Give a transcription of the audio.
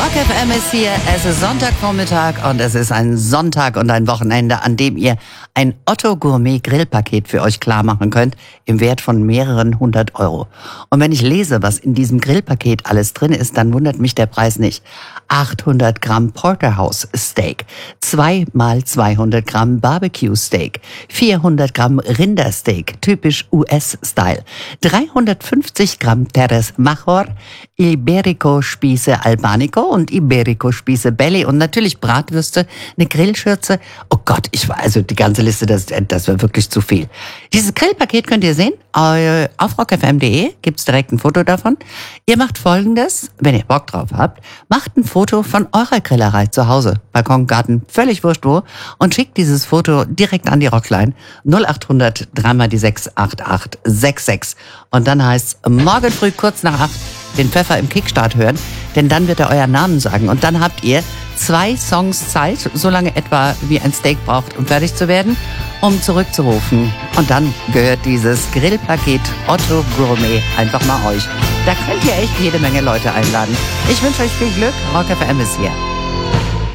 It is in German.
Rock FM ist hier, es ist Sonntagvormittag und es ist ein Sonntag und ein Wochenende, an dem ihr ein Otto Gourmet Grillpaket für euch klar machen könnt, im Wert von mehreren 100 Euro. Und wenn ich lese, was in diesem Grillpaket alles drin ist, dann wundert mich der Preis nicht. 800 Gramm Porterhouse Steak, 2 mal 200 Gramm Barbecue Steak, 400 Gramm Rindersteak, typisch US-Style, 350 Gramm Teres Major, Iberico-Spieße Albanico und Iberico-Spieße Belly und natürlich Bratwürste, eine Grillschürze. Oh Gott, also die ganze Liste, das war wirklich zu viel. Dieses Grillpaket könnt ihr sehen. Auf rockfm.de gibt's direkt ein Foto davon. Ihr macht Folgendes, wenn ihr Bock drauf habt, macht ein Foto von eurer Grillerei zu Hause, Balkon, Garten, völlig wurscht wo, und schickt dieses Foto direkt an die Rockline 0800 3 mal die 68866. Und dann heißt's morgen früh kurz nach 8 den Pfeffer im Kickstart hören, denn dann wird er euren Namen sagen. Und dann habt ihr 2 Songs Zeit, so lange etwa wie ein Steak braucht, um fertig zu werden, um zurückzurufen. Und dann gehört dieses Grillpaket Otto Gourmet einfach mal euch. Da könnt ihr echt jede Menge Leute einladen. Ich wünsche euch viel Glück. Rock FM ist hier.